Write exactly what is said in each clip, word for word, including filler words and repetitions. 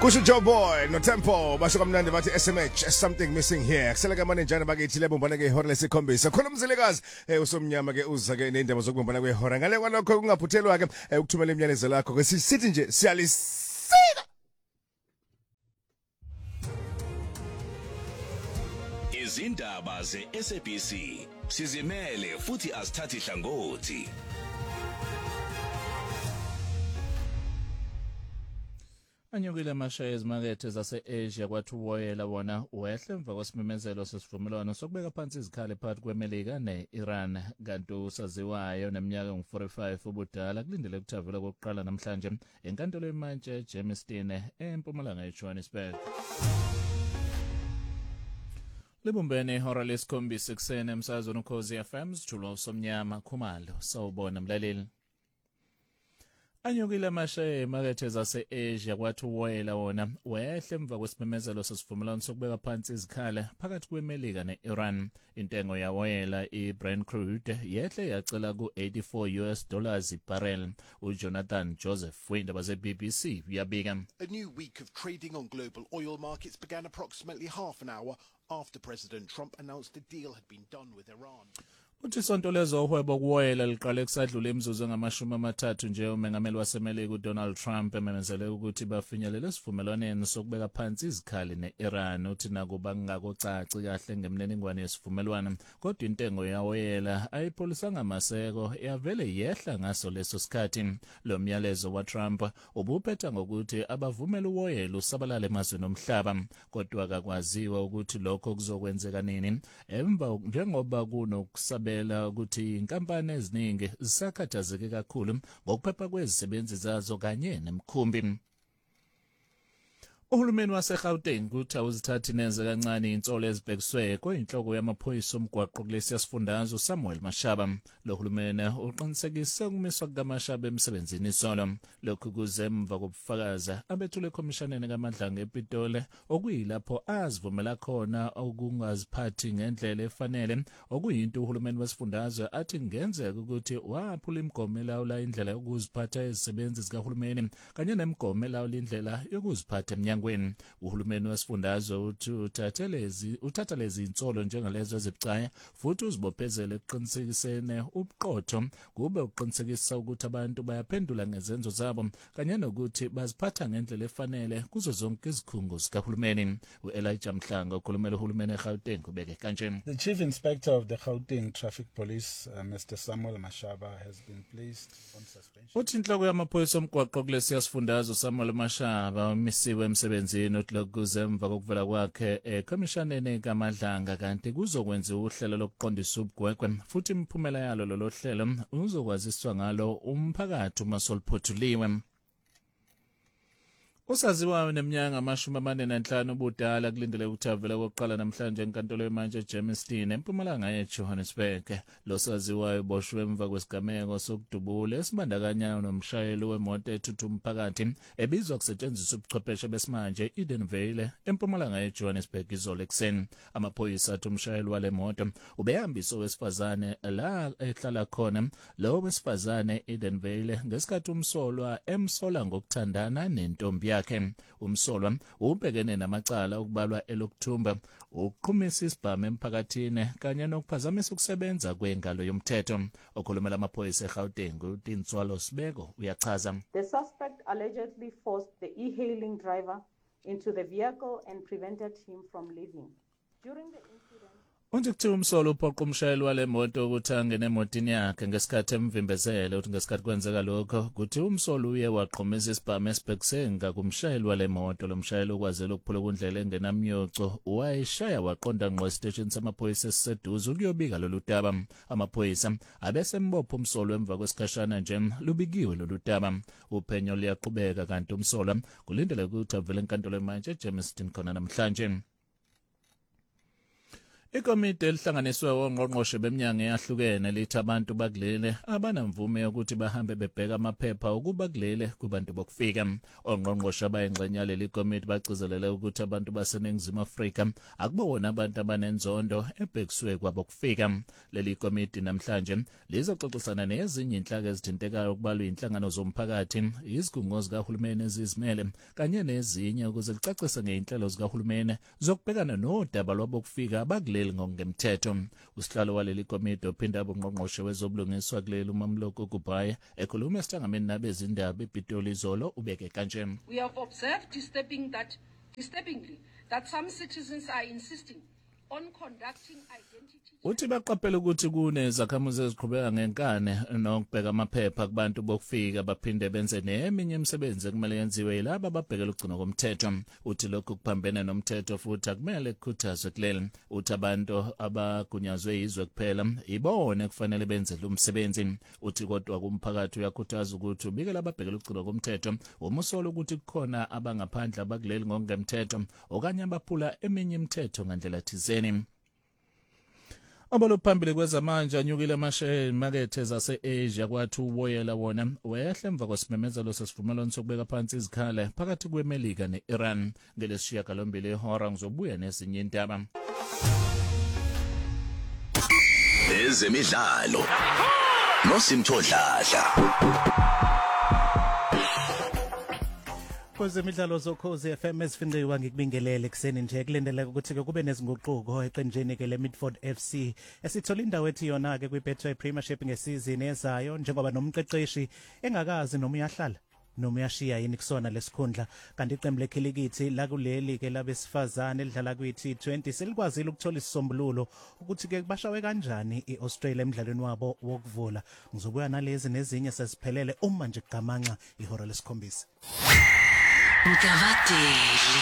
Kusho Joe Boy no Tempo basho kamnandi bathi S M H something missing here. Kusele ke manenjana bakithi lebumbana ke ihora lesikhombisa. Khona umzilekazi eh usomnyama ke uza ke nendaba zokubumbana kwehora. Ngale kwalokho kungaphuthelwa ke ukuthumela imiyalezo lakho ke sithi nje siyalisika. Izindaba ze S A B C sizimele futhi asithathi hlangothi. Anyukile ama-shares market zase-Asia kwathi uwoyela wona wehle emva kwesimemezelo sesivumelwano sokubeka phansi izikhali phakathi kweMelika ne-Iran kanti usaziwayo neminyaka engu-forty-five ubudala kulindele ukuthavela kokuqala namhlanje enkantolo yemantshi eGermiston empumalanga eJohannesburg. Libumbene ihora lesikhombisa ekuseni emsakazweni Ukhozi F M sithulwa usomnyama Khumalo sawubona mlaleli. Anyukile amashares emakethe zase-Asia kwathi uwoyela wona wehle emva kwesimemezelo sesivumelwano sokubeka phansi izikhala phakathi kweMelika ne-Iran. Intengo yawoyela i-Brent crude yehle yacela ku-eighty-four US dollars ibarrel. uJonathan Joseph windaba ze-B B C uyabika. A new week of trading on global oil markets began approximately half an hour after President Trump announced a deal had been done with Iran. Uthi isonto lezohwebo kuwoyela liqale kusadlula imizuzu engamashumi amathathu nje umengameli waseMelika uDonald Trump ememezele ukuthi bafinyelele esivumelwaneni sokubeka phansi izikhali ne-Iran. Uthi nakuba kungakocaci kahle ngemniningwane yesivumelwano kodwa intengo yawoyela ayipholisanga amaseko yavele yehla ngaso leso sikhathi. Lo myalezo waTrump ubuphetha ngokuthi abavumela uwoyela usabalale emazweni omhlaba kodwa akakwaziwa ukuthi lokho kuzokwenzeka nini emva njengoba kunokusabela ukuthi inkampani eziningi zisakhathazeke kakhulu ngokuphepha kwezisebenzi zazo kanye nemkhumbi. Uhulumeni waseGauteng uthi awuzithathi neze kancane insolo ezibhekiswe kuyinhloko yamaphoyisa omgwaqo kulesi sifundazwe uSamuel Mashaba. Lo hulumeni uqinisekise ukumiswa kukaMashaba emsebenzini isolo. Lokhu kuze emva kobufakazi abethule eKhomishaneni kaMadlanga ePitoli okuyilapho azivumela khona okungaziphathi ngendlela efanele okuyinto uhulumeni wesifundazwe athi ngenzeka ukuthi waphula imigomo elawula indlela yokuziphatha ezisebenzi zikahulumeni kanye nemigomo elawula indlela yokuziphatha emnyangweni. Uhulumeni wesifundazwe uthi uthathelezi uthatha lezi insolo njengalezo ezibucayi futhi uzibophezele eqinisekisene ubuqotho kube uqinisekisa ukuthi abantu bayaphendula ngezenzo zabo kanye nokuthi baziphatha ngendlela efanele kuzo zonke izikhungo zikahulumeni. uElijah Mhlanga ukhulumela uhulumeni eGauteng ubeke kanje. The Chief Inspector of the Gauteng Traffic Police, uh, Mister Samuel Mashaba, has been placed on suspension. Uthi inhloko yamaphoyisa omgwaqo kulesi sifundazwe uSamuel Mashaba umisiwe emsebenzini uthi lokuze emva kokuvela kwakhe eKhomishaneni kaMadlanga kanti kuzokwenziwa uhlelo lokuqondisa ubugwegwe futhi imiphumela yalo lolo hlelo uzokwaziswa ngalo umphakathi uma soliphotuliwe. Usaziwayo neminyaka amashumi amane nanhlanu ubudala kulindele ukuthi avele kokuqala namhlanje enkantolo yemantshi eGermiston empumalanga eJohannesburg. Lo saziwayo boshwe emva kwesigameko sokudubula esibandakanya nomshayeli wemoto ethutha umphakathi ebizwa kusetshenziswa ubuchwepheshe besimanje Edenvale empumalanga eJohannesburg izolo ekuseni. Amaphoyisa athi umshayeli wale moto ubehambisa owesifazane la ehlala khona. Lo wesifazane Edenvale ngesikhathi umsolwa emsola ngokuthandana nentombi yakhe. Umsolwa ubhekene namacala okubalwa elokuthumba, ukuqhumisa isibhamu emphakathini kanye nokuphazamisa ukusebenza kwengalo yomthetho. Okhulumela amaphoyisa eGauteng uTinswalo Sibeko uyachaza. The suspect allegedly forced the e-hailing driver into the vehicle and prevented him from leaving. During the incident, Uthi kuthiwa umsolo uphoqa umshayeli wale moto ukuthi angene emotini yakhe ngesikhathi emvimbezele. Uthi ngesikhathi kwenzeka lokho ukuthi umsolo uye waqhumisa isibhamu esibhekise ngakumshayeli wale moto. Lo mshayeli ukwazela ukuphula kundlela engenamnyoco wayeshaya waqonda ngqo esiteshini samaphoyisa esiseduze ukuyobika lolu daba. Amaphoyisa abese mbopha umsolo emva kwesikhashana nje lubikiwe lolu daba. Uphenyo liyaqhubeka kanti umsolo kulindele ukuthi avele enkantolo yemantshi eGermiston khona namhlanje. Ikomiti elihlanganiswe ongqongqoshe beminyango eyahlukene lithi abantu bakulele abanamvume yokuthi bahambe bebheka amaphepha ukuba kulele kubantu bokufika. Ongqongqoshe abayingxenye yaleli komiti bagcizelele ukuthi abantu baseNingizimu Afrika akubona abantu abanenzondo ebhekiswe kwabokufika. Leli komiti namhlanje lizoxoxisana nezinye inhlaka ezithintekayo okubalwa inhlangano zomphakathi, izigungu zikahulumeni ezizimele kanye nezinye ukuze licacise ngeinhlelo zikahulumeni zokubhekana nodaba lwabokufika abakuleli ngokungemthetho. Usihlalo waleli komiti ophinda abongqongqoshe wezobulungiswa kuleli uMamloko Kubhaya ekhuluma esihlanganweni nabezindaba ePitoli izolo ubeke kanje. We have observed disturbing that, disturbingly that some citizens are insisting on conducting identity. Uthi baqaphela ukuthi kunezakhamuzi eziqhubeka ngenkane nokubheka amaphepha kubantu bokufika baphinde benze neminye imisebenzi ekumele yenziwe yilabo ababhekela ukugcinwa komthetho. Uthi lokhu kuphambene nomthetho futhi akumele kukhuthazwe kuleli. Uthi abantu abagunyazwe izwe kuphela ibone kufanele benze lo msebenzi. Uthi kodwa kumphakathi uyakhuthaza ukuthi ubikele ababhekela ukugcinwa komthetho umusolo ukuthi kukhona abangaphandle abakuleli ngokungemthetho okanye abaphula eminye imithetho ngandlela thizeni. Abalo phambili kwezamanje anyukile amasheya emakethe zase-Asia kwathi uwoyela wona wehla emva kwesimemezelo sesivumelwano sokubeka phansi izikhala phakathi kweMelika ne-Iran. Ngelesishiyagalombili ihora ngizobuya nezinye indaba. Ezemidlalo noSimthodladla. Kwezemidlalo zokhozi F M esifinqiwa ngikubingelele kuseni nje kulendeleka ukuthi ke kube nezinguquko eqenjini ke le Midford F C esithola indawo ethi yona ke kwiBetway Premiership ngesizini ezayo njengoba nomqeqeshi engakazi noma uyahlala noma uyashiya yini kusona lesikhundla. Kanti iqembu lekhilikithi la kuleli ke labesifazane elidlala kwi-T twenty selikwazile ukuthola isisombululo ukuthi ke bashawe kanjani iAustralia emidlalweni wabo wokuvula. Ngizobuya nalezi nezinye sesiphelele uma nje kugamanxa ihora lesikhombisa. Mkavadeli.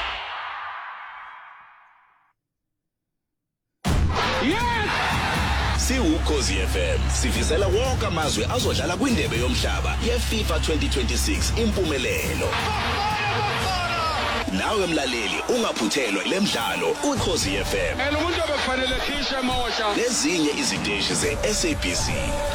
Yes! Si ukhozi F M sifisela wonke amazwe azodlala kwindebe yomhlaba yeFIFA twenty twenty-six impumelelo. Nawe mlaleli ungaphuthelwa lemidlalo ukhozi F M. And umuntu obekufanele khishe mosha. Nezinye iziteshi ze-S A B C.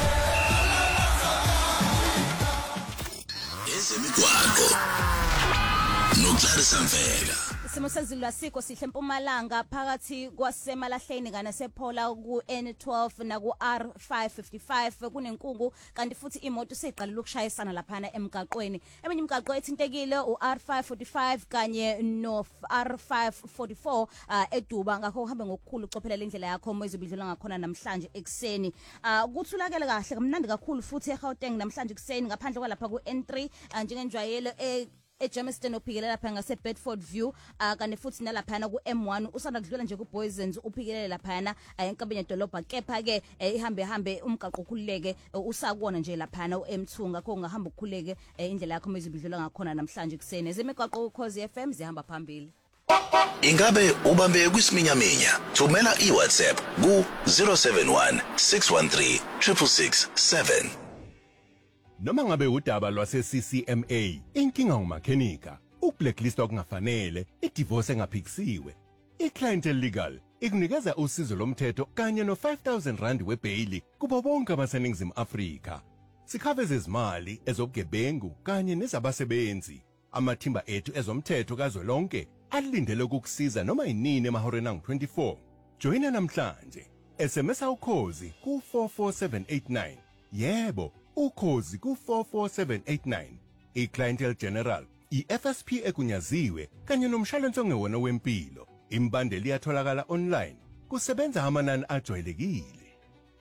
Ezemigwaqo. Nokuzarisa mfela. Isimo sezulu asikho sihle eMpumalanga phakathi kwaseMalahleni kaNasephola ku N twelve na ku R five fifty-five kunenkungu kanti futhi imoto seyiqalile ukushayisana laphana emgaqweni. Eminye imigaqo ethintekile u R five forty-five kanye no R five forty-four uh, eduba ngakho uhambe ngokukhulu ucophelela indlela yakho uma izobidlula ngakhona namhlanje ekseni. Uh, kuthulakele kahle kamnandi kakhulu futhi eGauteng namhlanje ekseni ngaphandle kwalapha ku N three uh, njengenjwayelo e eJamestown uphikelela lapha ngase Bedford View uh, kanti futhi nalaphana ku M one usanda kudlula nje ku Boysens uphikelela laphana enkabeni yedolobha kepha ke ihambe hambe umgaqo ukhululeke usakubona nje laphana u M two ngakho ungahamba ukukhuleke indlela yakho mezibidlula ngakhona namhlanje kusene zemigaqo ukhozi F M zihamba phambili. Ingabe ubambe kwisiminyaminya thumela iWhatsApp ku zero seven one six one three six six six seven. Noma ngabe udaba lwase C C M A inkinga ngumakhenika ukublacklist okungafanele idivorce engaphikisiwe iClientele Legal ikunikeza usizo lomthetho kanye no five thousand rand webail kubo bonke abaseNingizimu Afrika. Sikhave izimali ezobugebengu kanye nezabasebenzi. Amathimba ethu ezomthetho kazwelonke alindele ukukusiza noma inini emahoreni angu twenty-four. Joina namhlanje. S M S ukhozi ku four four seven eight nine. Yebo, ukhozi ku four four seven eight nine. iClientele General, iF S P ekunyaziwe kanye nomshwalense ongewona wempilo. Imbandeli iyatholakala online. Kusebenza amanani ajwayelekile.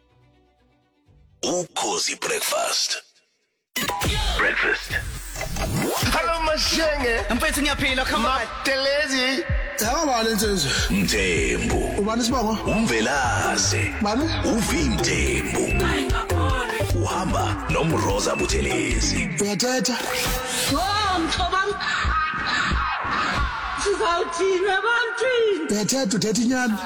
Ukhozi breakfast. Breakfast. Hello Mashenge. Mfethu ngiyaphila, come on. Telezi. Yabani insizwe? Mthembu. Ubani sibongo? Umvelase. Bani? Uvimthembu. Uhamba nomroza Buthelezi. Uyathetha? Oh, mthobam. Sizawuthina abantu. Uyathetha uthetha inyani.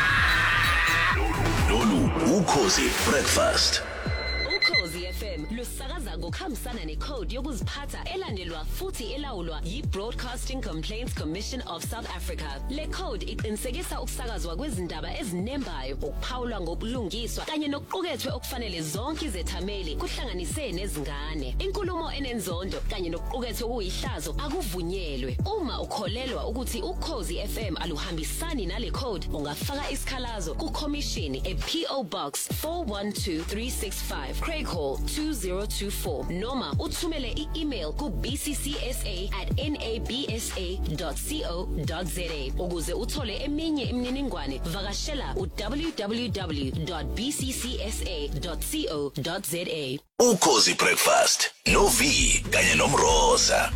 Lolu ukhozi breakfast. Ukhozi F M. usakaza ngokuhambisana necode yokuziphatha elandelwa futhi elawulwa yi-Broadcasting Complaints Commission of South Africa. Le code iqinisekisa ukusakazwa kwezindaba ezinembayo, ukuphawulwa ngobulungiswa kanye nokuqukethwe okufanele zonke izethameli kuhlanganise nezingane. Inkulumo enenzondo kanye nokuqukethwe kuyihlazo akuvunyelwe. Uma ukholelwa ukuthi uKhozi F M aluhambisani nale code, ungafaka isikhalazo kuCommission e-P O Box four one two three six five Craig Hall two zero two four noma uthumele i-email ku b c c s a at n a b s a dot co dot z a. Ukuze uthole eminye imininingwane vakashela u w w w dot b c c s a dot co dot z a. Ukhozi Breakfast no V kanye nomroza.